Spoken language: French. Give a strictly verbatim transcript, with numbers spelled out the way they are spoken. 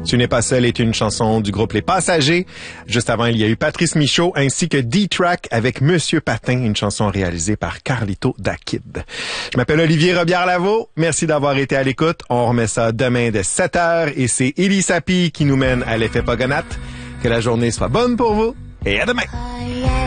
Tu n'es pas seul est une chanson du groupe Les Passagers. Juste avant, il y a eu Patrice Michaud ainsi que D-Track avec Monsieur Patin, une chanson réalisée par Carlito da Kid. Je m'appelle Olivier Robillard-Lavaux. Merci d'avoir été à l'écoute. On remet ça demain dès sept heures et c'est Élie Sapi qui nous mène à l'effet Pogonat. Que la journée soit bonne pour vous et à demain.